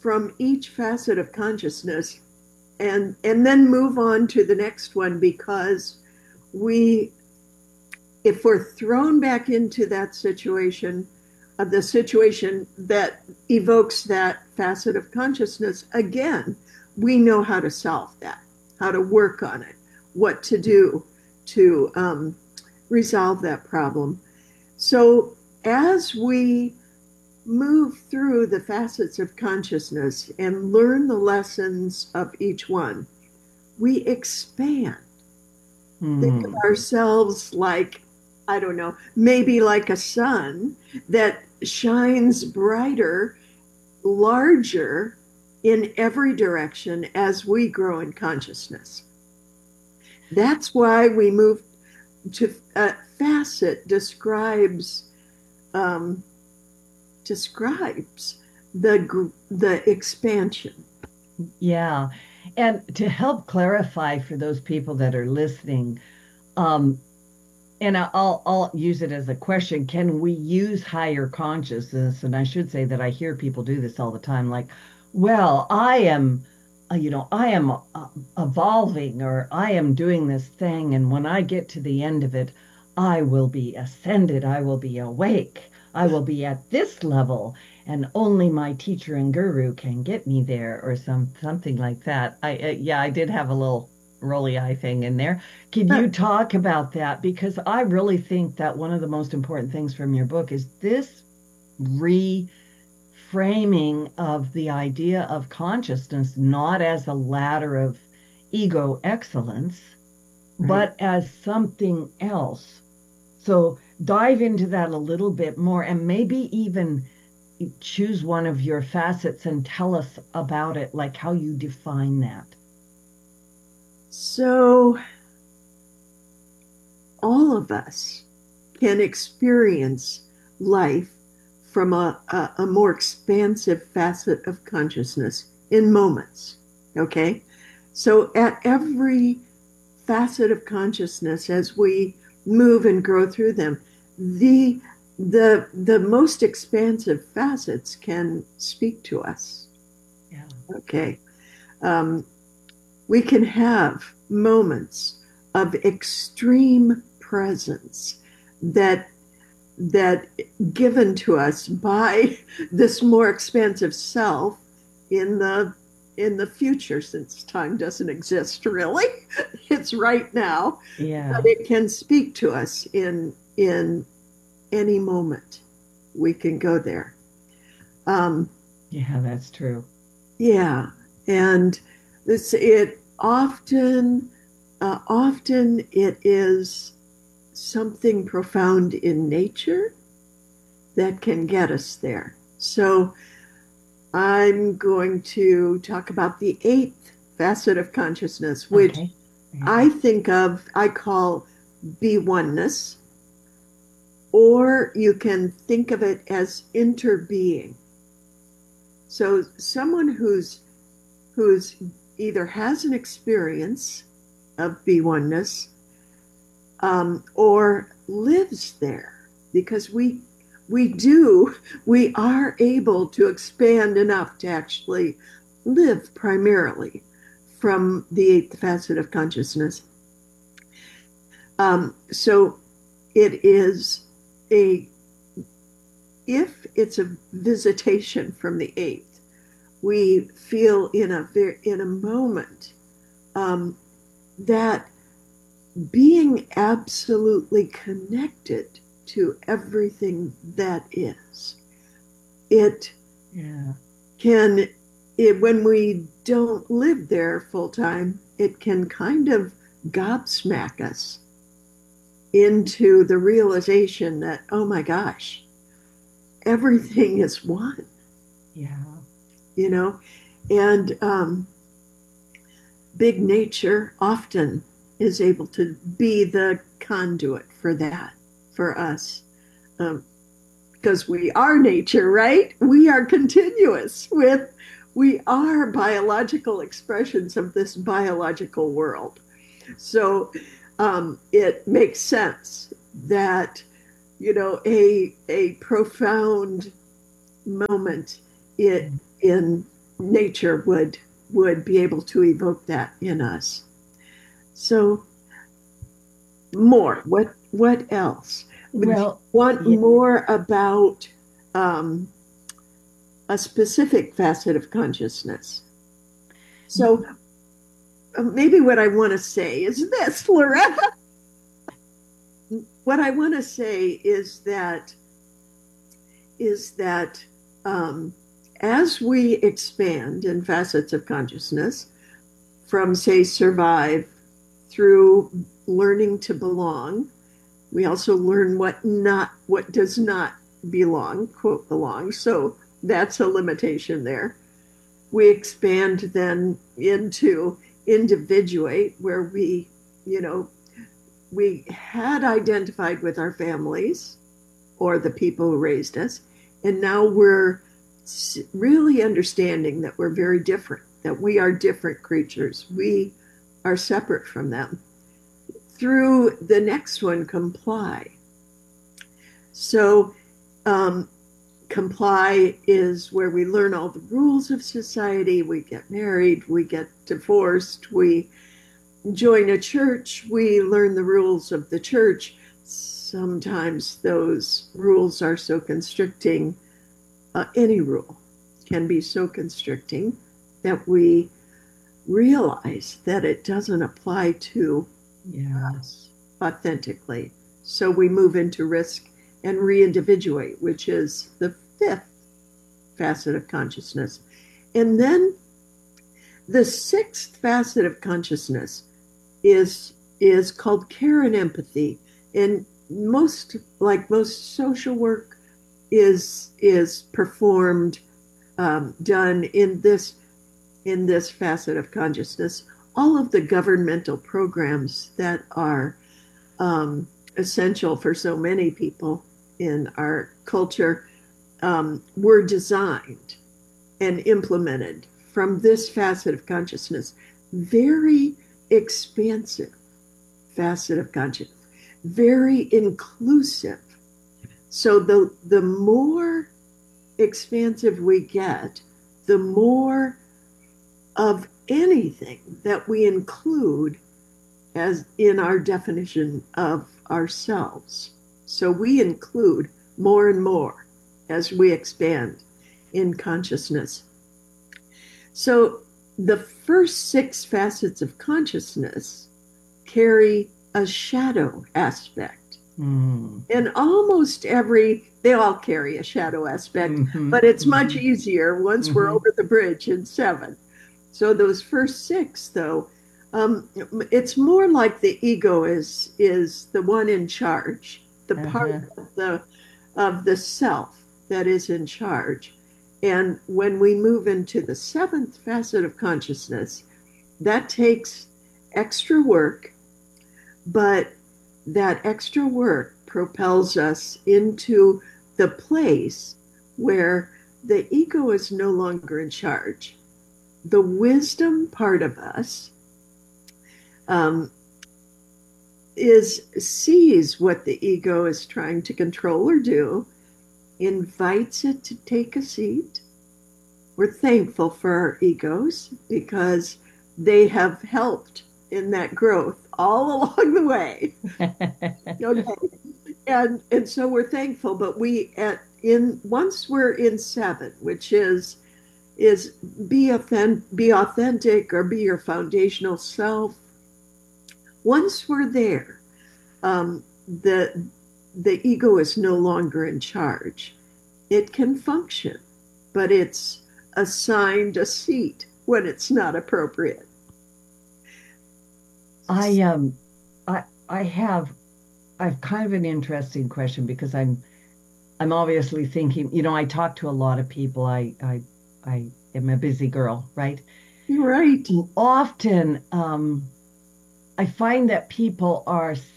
from each facet of consciousness and then move on to the next one, because we if we're thrown back into that situation, the situation that evokes that facet of consciousness again, we know how to solve that, how to work on it, what to do to resolve that problem. So as we move through the facets of consciousness and learn the lessons of each one, we expand. Think of Hmm. ourselves like, I don't know, maybe like a sun that shines brighter, larger in every direction as we grow in consciousness. That's why we move to facet um, describes the expansion. Yeah. And to help clarify for those people that are listening, um, and I'll use it as a question, can we use higher consciousness? And I should say that I hear people do this all the time, like, well, I am evolving, or I am doing this thing, and when I get to the end of it, I will be ascended, I will be awake, I will be at this level, and only my teacher and guru can get me there, or something like that. Yeah, I did have a little rolly eye thing in there. Can you talk about that? Because I really think that one of the most important things from your book is this reframing of the idea of consciousness, not as a ladder of ego excellence, Right. but as something else. So dive into that a little bit more, and maybe even choose one of your facets and tell us about it, like how you define that. So all of us can experience life from a more expansive facet of consciousness in moments. Okay. So at every facet of consciousness, as we move and grow through them, the the most expansive facets can speak to us. Yeah. Okay. Um, we can have moments of extreme presence that that given to us by this more expansive self in the future, since time doesn't exist really. It's right now, but Yeah. it can speak to us in any moment. We can go there. um Yeah, that's true. yeah. And this it often it is something profound in nature that can get us there. So I'm going to talk about the eighth facet of consciousness, which Okay. Very good. I call be oneness, or you can think of it as interbeing. So someone who's either has an experience of be oneness, or lives there, because we are able to expand enough to actually live primarily from the eighth facet of consciousness. So it is a if it's a visitation from the eighth, we feel in a moment, um, that being absolutely connected to everything that is. It Yeah. can, when we don't live there full time, it can kind of gobsmack us into the realization that, oh my gosh, everything is one, Yeah. you know? And big nature often is able to be the conduit for that, for us. Um, because we are nature, right? We are continuous with, we are biological expressions of this biological world. So it makes sense that, a profound moment it Mm. in nature would be able to evoke that in us. So more. What else? Would you Well, want yeah, more about um, a specific facet of consciousness? So maybe what I want to say is this, Loretta. What I want to say is that um, as we expand in facets of consciousness, from say survive through learning to belong, we also learn what does not belong, quote belong. So that's a limitation there. We expand then into individuate, where you know, we had identified with our families or the people who raised us, and now we're really understanding that we're very different, that we are different creatures. We are separate from them. Through the next one, comply. So, um, comply is where we learn all the rules of society. We get married, we get divorced, we join a church, we learn the rules of the church. Sometimes those rules are so constricting, any rule can be so constricting that we realize that it doesn't apply to yeah. us authentically. So we move into risk and re individuate, which is the fifth facet of consciousness. And then the sixth facet of consciousness is called care and empathy. And most social work is performed, done in this facet of consciousness. All of the governmental programs that are essential for so many people in our culture were designed and implemented from this facet of consciousness. Very expansive facet of consciousness, very inclusive. So the more expansive we get, the more of anything that we include as in our definition of ourselves. So we include more and more as we expand in consciousness. So the first six facets of consciousness carry a shadow aspect. Mm. And they all carry a shadow aspect, Hmm. but it's much Hmm. easier once we're Hmm. over the bridge in seven. So those first six, though, it's more like the ego is the one in charge, the part Uh-huh. of the self that is in charge. And when we move into the seventh facet of consciousness, that takes extra work, but that extra work propels us into the place where the ego is no longer in charge. The wisdom part of us um, is sees what the ego is trying to control or do, invites it to take a seat. We're thankful for our egos because they have helped in that growth all along the way. Okay. And so we're thankful, but we at in once we're in seven, which is be authentic or be your foundational self. Once we're there, um, the ego is no longer in charge. It can function, but it's assigned a seat when it's not appropriate. I I I have kind of an interesting question because I'm obviously thinking, I talk to a lot of people. I am a busy girl, right? You're right. Often I find that people are